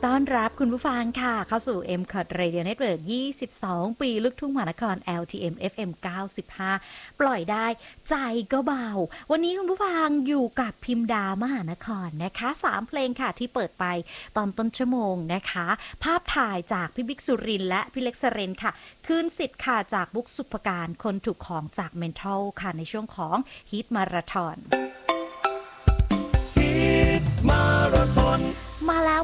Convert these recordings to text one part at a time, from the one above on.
ต้อนรับคุณผู้ฟังค่ะเข้าสู่ M-COT Radio Network 22 ปีลูกทุ่งมหานคร LTM FM 95 ปล่อยได้ใจก็เบาวันนี้คุณผู้ฟังอยู่กับพิมดามหานครนะคะ3เพลงค่ะที่เปิดไปตอนต้นชั่วโมงนะคะภาพถ่ายจากพี่บิ๊กสุรินทร์และพี่เล็กเสเรนค่ะคืนสิทธิ์ค่ะจากบุ๊กสุภการคนถูกของจากเมนทัลค่ะในช่วงของฮิตมาราธอนมาแล้ว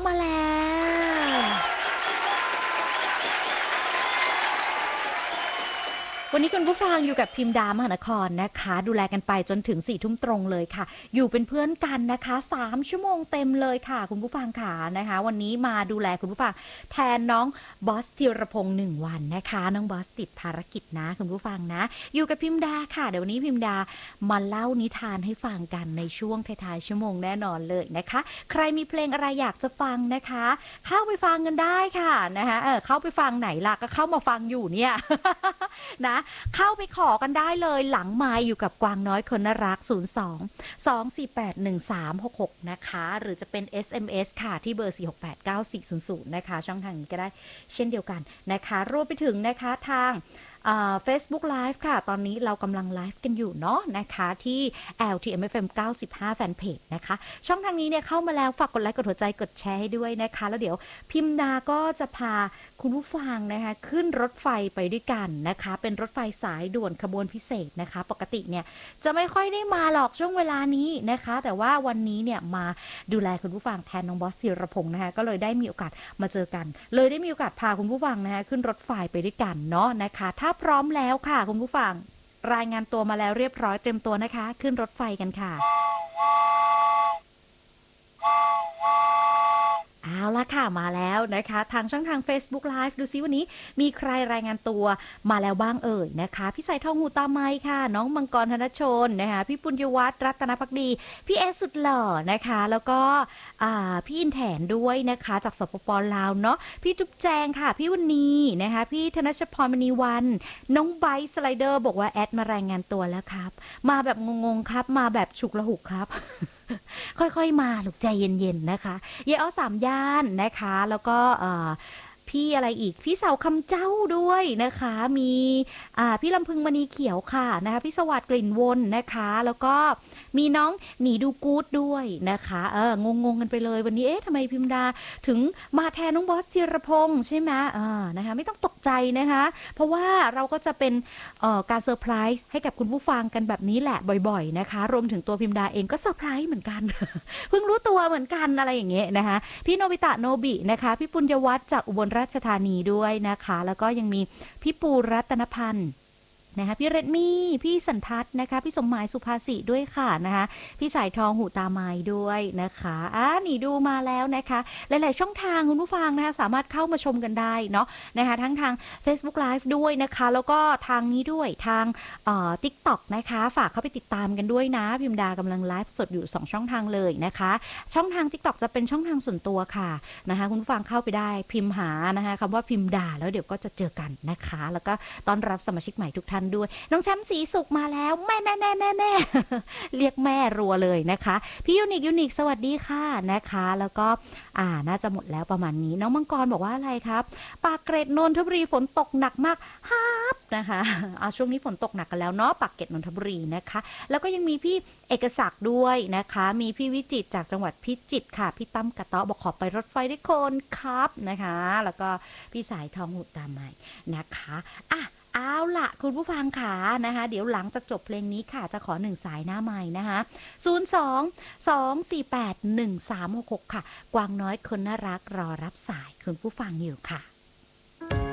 วันนี้คุณผู้ฟังอยู่กับพิมดามหานครนะคะดูแลกันไปจนถึง4 ทุ่มตรงเลยค่ะอยู่เป็นเพื่อนกันนะคะ3 ชั่วโมงเต็มเลยค่ะคุณผู้ฟังค่ะนะคะวันนี้มาดูแลคุณผู้ฟังแทนน้องบอสธีรพงษ์1 วันนะคะน้องบอสติดภารกิจนะคุณผู้ฟังนะอยู่กับพิมดาค่ะเดี๋ยววันนี้พิมดามาเล่านิทานให้ฟังกันในช่วงท้ายๆชั่วโมงแน่นอนเลยนะคะใครมีเพลงอะไรอยากจะฟังนะคะเข้าไปฟังกันได้ค่ะนะคะเข้าไปฟังไหนล่ะก็เข้ามาฟังอยู่เนี่ย นะเข้าไปขอกันได้เลยหลังไมค์อยู่กับกวางน้อยคนน่ารัก02-248-1366นะคะหรือจะเป็น SMS ค่ะที่เบอร์4689400นะคะช่องทางนี้ก็ได้เช่นเดียวกันนะคะรวมไปถึงนะคะทางFacebook Live ค่ะตอนนี้เรากำลังไลฟ์กันอยู่เนาะนะคะที่ LTMFM 95 Fanpage นะคะช่องทางนี้เนี่ยเข้ามาแล้วฝากกดไลค์กดหัวใจกดแชร์ให้ด้วยนะคะแล้วเดี๋ยวพิมพ์นาก็จะพาคุณผู้ฟังนะคะขึ้นรถไฟไปด้วยกันนะคะเป็นรถไฟสายด่วนขบวนพิเศษนะคะปกติเนี่ยจะไม่ค่อยได้มาหรอกช่วงเวลานี้นะคะแต่ว่าวันนี้เนี่ยมาดูแลคุณผู้ฟังแทนน้องบอสธีรพงษ์นะคะก็เลยได้มีโอกาสมาเจอกันเลยได้มีโอกาสพาคุณผู้ฟังนะคะขึ้นรถไฟไปด้วยกันเนาะนะคะถ้าพร้อมแล้วค่ะคุณผู้ฟังรายงานตัวมาแล้วเรียบร้อยเตรียมตัวนะคะขึ้นรถไฟกันค่ะเอาละค่ะมาแล้วนะคะทางช่องทาง Facebook Live ดูซิวันนี้มีใครรายงานตัวมาแล้วบ้างเอ่ยนะคะพี่สายทองหูตาไม้ค่ะน้องมังกรธนชนนะคะพี่ปุญญวัฒน์รัตนภักดีพี่เอสุดหล่อนะคะแล้วก็พี่อินแถนด้วยนะคะจากสปป.ลาวเนาะพี่จุ๊บแจงค่ะพี่วันนี้นะคะพี่ธนชพรมณีวันน้องไบสไลเดอร์บอกว่าแอดมารายงานตัวแล้วครับมาแบบงงๆครับมาแบบฉุกละหุกครับ ค่อยๆมาลูกใจเย็นๆนะคะเยอ้อสามย่านนะคะแล้วก็พี่อะไรอีกพี่เสาคำเจ้าด้วยนะคะมีพี่ลำพึงมณีเขียวค่ะนะคะพี่สวัสดิ์กลิ่นวนนะคะแล้วก็มีน้องหนีดูกู๊ดด้วยนะคะงงๆกันไปเลยวันนี้เอ๊ะทำไมพิมดาถึงมาแทนน้องบอสธีรพงษ์ใช่ไหมนะคะไม่ต้องตกใจนะคะเพราะว่าเราก็จะเป็นการเซอร์ไพรส์ให้กับคุณผู้ฟังกันแบบนี้แหละบ่อยๆนะคะรวมถึงตัวพิมดาเองก็เซอร์ไพรส์เหมือนกัน เพิ่งรู้ตัวเหมือนกันอะไรอย่างเงี้ยนะคะพี่โนบิตะโนบินะคะพี่ปุญญวัฒน์จากอุบลราชธานีด้วยนะคะแล้วก็ยังมีพี่ปูรัตนพันธ์นะคะพี่เรดมี่พี่สันทัศน์นะคะพี่สมหมายสุภาษิด้วยค่ะนะคะพี่สายทองหูตาไม้ด้วยนะคะหนีดูมาแล้วนะคะหลายๆช่องทางคุณผู้ฟังนะคะสามารถเข้ามาชมกันได้เนาะนะคะทั้งทาง Facebook Live ด้วยนะคะแล้วก็ทางนี้ด้วยทางTikTok นะคะฝากเข้าไปติดตามกันด้วยนะพิมดากำลังไลฟ์สดอยู่2ช่องทางเลยนะคะช่องทาง TikTok จะเป็นช่องทางส่วนตัวค่ะนะคะคุณผู้ฟังเข้าไปได้พิมพ์หานะคะคำว่าพิมดาแล้วเดี๋ยวก็จะเจอกันนะคะแล้วก็ต้อนรับสมาชิกใหม่ทุกท่านด้วยน้องแชมป์สีสุกมาแล้วแม่เรียกแม่รัวเลยนะคะพี่ยูนิคสวัสดีค่ะนะคะแล้วก็น่าจะหมดแล้วประมาณนี้น้องมังกรบอกว่าอะไรครับปากเกร็ดนนทบุรีฝนตกหนักมากฮับนะคะช่วงนี้ฝนตกหนักกันแล้วเนาะปากเกร็ดนนทบุรีนะคะแล้วก็ยังมีพี่เอกศักดิ์ด้วยนะคะมีพี่วิจิตรจากจังหวัดพิจิตรค่ะพี่ตั้มกระเตาะบอกขอไปรถไฟด้วยคนครับนะคะแล้วก็พี่สายทองหูตาไม้นะคะเอาล่ะคุณผู้ฟังค่ะนะคะเดี๋ยวหลังจากจบเพลงนี้ค่ะจะขอ1สายหน้าไมค์นะคะ02-248-1366ค่ะกวางน้อยคนน่ารักรอรับสายคุณผู้ฟังอยู่ค่ะ